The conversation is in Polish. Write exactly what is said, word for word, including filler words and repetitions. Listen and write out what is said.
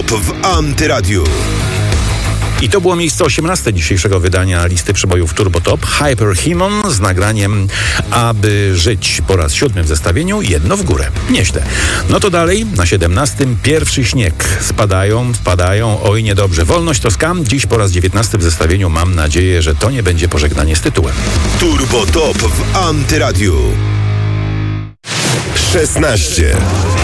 Top w Antyradiu. I to było miejsce osiemnaste dzisiejszego wydania listy przebojów Turbo Top. Hyperhuman z nagraniem Aby żyć po raz siódmym w zestawieniu Jedno w górę. Nieźle. No to dalej, na siedemnastym pierwszy śnieg. Spadają, spadają, oj niedobrze. Wolność to skam. Dziś po raz dziewiętnastym w zestawieniu. Mam nadzieję, że to nie będzie pożegnanie z tytułem. Turbo Top w Antyradiu. szesnaście.